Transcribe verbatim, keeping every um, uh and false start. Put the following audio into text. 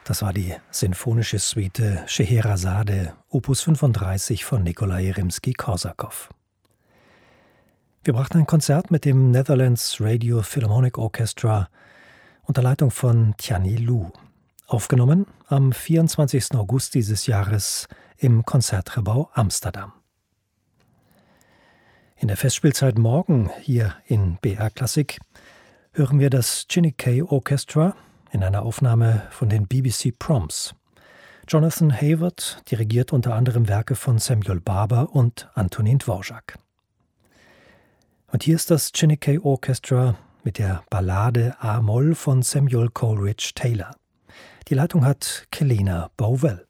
Das war die sinfonische Suite Scheherazade, Opus fünfunddreißig von Nikolai Rimski-Korsakow. Wir brachten ein Konzert mit dem Netherlands Radio Philharmonic Orchestra unter Leitung von Tianyi Lu, aufgenommen am vierundzwanzigsten August dieses Jahres im Konzertgebouw Amsterdam. In der Festspielzeit morgen hier in B R Klassik hören wir das Chineke Orchestra in einer Aufnahme von den B B C Proms. Jonathan Hayward dirigiert unter anderem Werke von Samuel Barber und Antonin Dvorak. Und hier ist das Chineke Orchestra mit der Ballade A-Moll von Samuel Coleridge Taylor. Die Leitung hat Kelina Bowell.